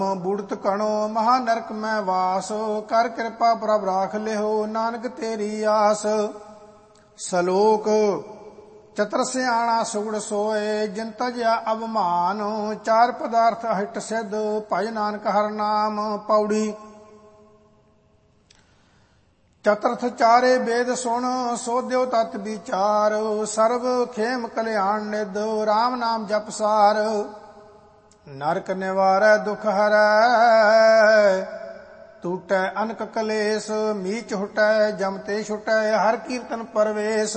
ਬੁੜਤ ਕਣੋ ਮਹਾ ਨਰਕ ਮੈਂ ਵਾਸ, ਕਰ ਕਿਰਪਾ ਪ੍ਰਭ ਰਾਖ ਲਿਓ ਨਾਨਕ ਤੇਰੀ ਆਸ। ਸਲੋਕ ਚਤਰ ਸਿਆਣਾ ਸੁਗੜ ਸੋਏ, ਜਿਨ ਤਜਿਆ ਅਭਮਾਨ, ਚਾਰ ਪਦਾਰਥ ਅਹਿਟ ਸਿੱਧ, ਭਜ ਨਾਨਕ ਹਰ ਨਾਮ। ਪੌੜੀ ਚਤਰਥ ਚਾਰੇ ਵੇਦ ਸੁਣ, ਸੋਧਿਓ ਤਤ ਵਿਚਾਰ, ਸਰਬ ਖੇਮ ਕਲਿਆਣ ਨਿਧ, ਰਾਮ ਨਾਮ ਜਪ ਸਾਰ। ਨਰਕ ਨਿਵਾਰੈ ਦੁਖ ਹਰੈ, ਟੂਟੈ ਅਨਕ ਕਲੇਸ਼, ਮੀਚ ਹੁਟੈ ਜਮ ਤੇ ਛੁਟੈ, ਹਰ ਕੀਰਤਨ ਪਰਵੇਸ਼।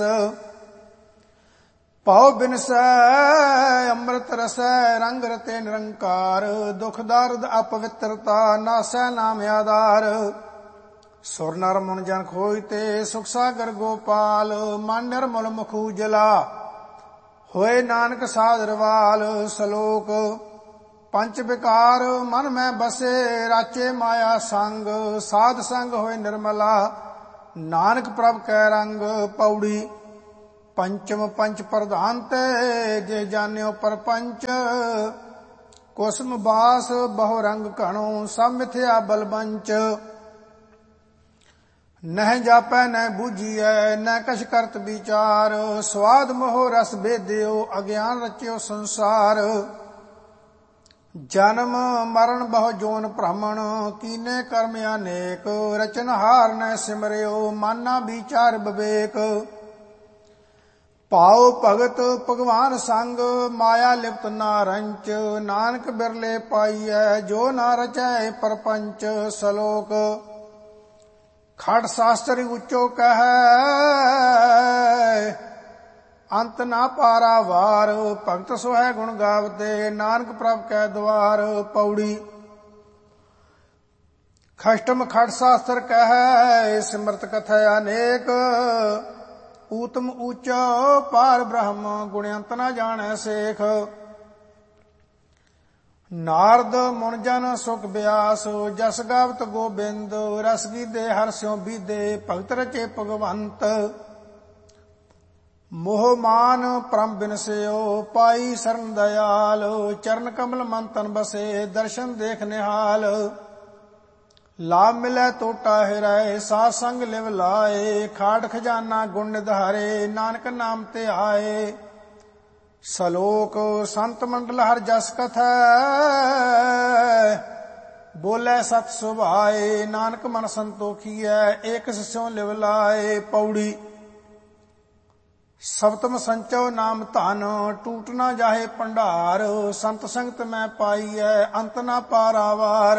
ਭਉ ਬਿਨਸੈ ਅੰਮ੍ਰਿਤ ਰਸੈ, ਰੰਗ ਰਤੇ ਨਿਰੰਕਾਰ, ਦੁਖ ਦਰਦ ਅਪਵਿੱਤਰਤਾ, ਨਾਸੈ ਨਾਮ ਆਧਾਰ। ਸੁਰ ਨਰ ਮਨ ਜਨ ਖੋਇ ਤੇ, ਸੁਖ ਸਾਗਰ ਗੋਪਾਲ, ਮਨ ਨਿਰਮਲ ਮੁਖ ਉਜਲਾ, ਹੋਏ ਨਾਨਕ ਸਾਧਰਵਾਲ। ਸਲੋਕ ਪੰਚ ਵਿਕਾਰ ਮਨ ਮੈਂ ਬਸੇ, ਰਾਚੇ ਮਾਇਆ ਸੰਗ, ਸਾਧ ਸੰਗ ਹੋਏ ਨਿਰਮਲਾ, ਨਾਨਕ ਪ੍ਰਭ ਕੈ ਰੰਗ। ਪੌੜੀ ਪੰਚਮ ਪੰਚ ਪ੍ਰਧਾਨ ਤੇ, ਜੇ ਜਾਣਿਓ ਪਰਪੰਚ, ਕੁਸਮ ਬਾਸ ਬਹੁ ਰੰਗ ਘਣੋ, ਸਭ ਮਿਥਿਆ ਬਲਬੰਚ। ਨਹਿ ਜਾਪੈ ਨਹਿ ਬੂਝੀਐ, ਨਹਿ ਕਛ ਕਰਤ ਵਿਚਾਰ, ਸਵਾਦ ਮੋਹ ਰਸ ਬੇਦਿਓ, ਅਗਿਆਨ ਰਚਿਓ ਸੰਸਾਰ। ਜਨਮ ਮਰਨ ਬਹੁ ਜੋਨ ਭ੍ਰਮਣ, ਕੀਨੇ ਕਰਮ ਅਨੇਕ, ਰਚਨਹਾਰ ਨਹਿ ਸਿਮਰਿਓ, ਮਾਨਾ ਵਿਚਾਰ ਵਿਵੇਕ। ਪਾਉ ਭਗਤ ਭਗਵਾਨ ਸੰਗ, ਮਾਇਆ ਲਿਪਤ ਨਾ ਰੰਚ, ਨਾਨਕ ਬਿਰਲੇ ਪਾਈਐ, ਜੋ ਨਾ ਰਚੈ ਪਰਪੰਚ। ਸਲੋਕ ਖਟ ਸ਼ਾਸਤਰ ਉੱਚੋ ਕਹੈ, ਅੰਤ ਨਾ ਪਾਰਾ ਵਾਰ, ਭਗਤ ਸੋਹੈ ਗੁਣ ਗਾਵਤੇ, ਨਾਨਕ ਪ੍ਰਭ ਕੈ ਦਵਾਰ। ਪੌੜੀ ਖਸ਼ਟਮ ਖਟ ਸ਼ਾਸਤਰ ਕਹੈ, ਸਿਮਰਤ ਕਥੈ ਅਨੇਕ, ਊਤਮ ਊਚਾ ਪਾਰ ਬ੍ਰਹਮ, ਗੁਣਯੰਤ ਨਾ ਜਾਣੈ ਸੇਖ। ਨਾਰਦ ਮੁਨ ਜਨ ਸੁਖ ਬਿਆਸ, ਜਸ ਗਾਵਤ ਗੋਬਿੰਦ, ਰਸ ਗੀਦੇ ਹਰਿ ਸਿਉ ਬੀਦੇ, ਭਗਤ ਰਚੇ ਭਗਵੰਤ। ਮੋਹ ਮਾਨ ਪਰਮ ਬਿਨਸਿਓ, ਪਾਈ ਸਰਨ ਦਇਆਲ, ਚਰਨ ਕਮਲ ਮਨ ਤਨ ਬਸੇ, ਦਰਸ਼ਨ ਦੇਖ ਨਿਹਾਲ। ਲਾਭ ਮਿਲੈ ਟੋਟਾ ਹਿਰੈ, ਸਾਧ ਸੰਗ ਲਿਵ ਲਾਏ, ਖਾਟ ਖਜ਼ਾਨਾ ਗੁਣ ਨਿਧਾਰੇ, ਨਾਨਕ ਨਾਮ ਤੇ ਆਏ। ਸਲੋਕ ਸੰਤ ਮੰਡਲ ਹਰ ਜਸ ਕਥੈ, ਬੋਲੇ ਸਤ ਸੁਭਾਏ, ਨਾਨਕ ਮਨ ਸੰਤੋਖੀਐ, ਏਕ ਸਿਉ ਲਿਵ ਲਾਏ। ਪੌੜੀ ਸਪਤਮ ਸੰਚੋ ਨਾਮ ਧਨ, ਟੂਟ ਨਾ ਜਾਹੇ ਭੰਡਾਰ, ਸੰਤ ਸੰਗਤ ਮੈਂ ਪਾਈਐ, ਅੰਤ ਨਾ ਪਾਰਾਵਾਰ।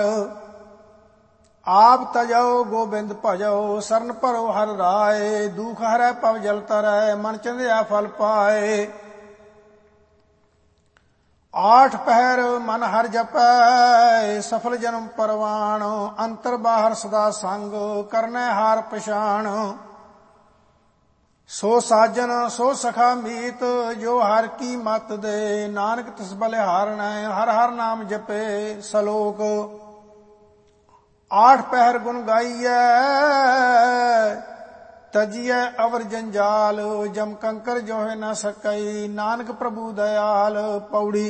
ਆਪ ਤਜੋ ਗੋਬਿੰਦ ਭਜੋ, ਸਰਨ ਭਰੋ ਹਰਿ ਰਾਏ, ਦੁਖ ਹਰੈ ਭਵ ਜਲ ਤਰੈ, ਮਨ ਚੰਦਿਆ ਫਲ ਪਾਏ। ਆਠ ਪਹਿਰ ਮਨ ਹਰਿ ਜਪੈ, ਸਫਲ ਜਨਮ ਪਰਵਾਣ, ਅੰਤਰ ਬਾਹਰ ਸਦਾ ਸੰਗ, ਕਰਨੈ ਹਾਰ ਪਛਾਣ। ਸੋ ਸਾਜਨ ਸੋ ਸਖਾ ਮੀਤ, ਜੋ ਹਰਿ ਕੀ ਮਤ ਦੇ, ਨਾਨਕ ਤਿਸ ਬਲਿਹਾਰਣੈ, ਹਰਿ ਹਰਿ ਨਾਮ ਜਪੇ। ਸਲੋਕ ਆਠ ਪਹਿਰ ਗੁਣ ਗਾਈਐ, ਤਜੀਐ ਅਵਰ ਜੰਜਾਲ, ਜਮ ਕੰਕਰ ਜੋਹਿ ਨ ਸਕਈ, ਨਾਨਕ ਪ੍ਰਭੂ ਦਇਆਲ। ਪੌੜੀ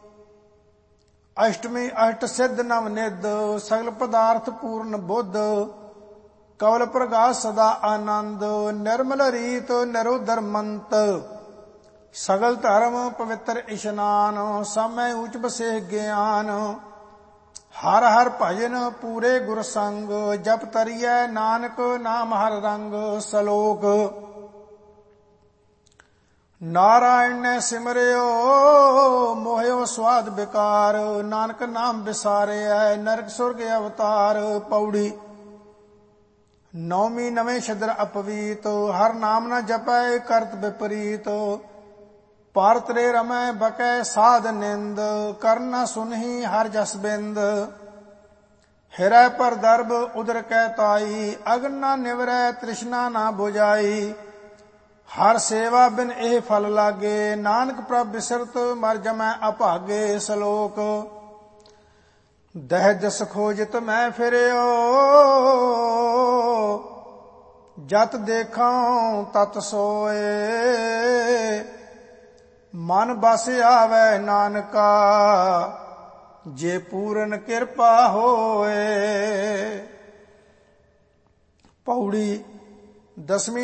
ਅਸ਼ਟਮੀ ਅਸ਼ਟ ਸਿੱਧ ਨਵ ਨਿਧ, ਸਗਲ ਪਦਾਰਥ ਪੂਰਨ ਬੁੱਧ, ਕਵਲ ਪ੍ਰਗਾਸ ਸਦਾ ਆਨੰਦ, ਨਿਰਮਲ ਰੀਤ ਨਿਰੋਧਰ ਮੰਤ। ਸਗਲ ਧਰਮ ਪਵਿੱਤਰ ਇਸ਼ਨਾਨ, ਸਮੈ ਊਚ ਬਸੇ ਗਿਆਨ, ਹਰ ਹਰ ਭਜਨ ਪੂਰੇ ਗੁਰ ਸੰਗ, ਜਪ ਤਰੀਐ ਨਾਨਕ ਨਾਮ ਹਰ ਰੰਗ। ਸਲੋਕ ਨਾਰਾਇਣ ਨੇ ਸਿਮਰਿਓ, ਮੋਹਿਓ ਸਵਾਦ ਬਿਕਾਰ, ਨਾਨਕ ਨਾਮ ਵਿਸਾਰਿਐ, ਨਰਕ ਸੁਰਗ ਅਵਤਾਰ। ਪੌੜੀ ਨੌਵੀਂ ਨਵੇਂ ਛਦਰ ਅਪਵੀਤ, ਹਰ ਨਾਮ ਨ ਜਪੈ ਕਰਤ ਵਿਪਰੀਤ, ਭਾਰਤ ਰੇ ਰਮੈ ਬਕੈ ਸਾਧ ਨਿੰਦ, ਕਰਨ ਨ ਸੁਨਹੀ ਹਰ ਜਸ ਬਿੰਦ। ਹਿਰੈ ਪਰ ਦਰਬ ਉਦਰ ਕੈ ਤਾਈ, ਅਗਨ ਨ ਨਿਵਰੈ ਤ੍ਰਿਸ਼ਨਾ ਨ ਬੁਝਾਈ, ਹਰ ਸੇਵਾ ਬਿਨ ਇਹ ਫਲ ਲਾਗੇ, ਨਾਨਕ ਪ੍ਰਭ ਬਿਸਰਤ ਮਰ ਜਮੈ ਅਭਾਗੇ। ਸਲੋਕ ਦਹਿ ਜਸ ਖੋਜਿਤ ਮੈਂ ਫਿਰਿਓ, ਜਤ ਦੇਖਾਂ ਤਤ ਸੋਏ, ਮਨ ਬਸ ਆਵੈ ਨਾਨਕਾ, ਜੇ ਪੂਰਨ ਕਿਰਪਾ ਹੋਏ। ਪੌੜੀ 10ਵੀਂ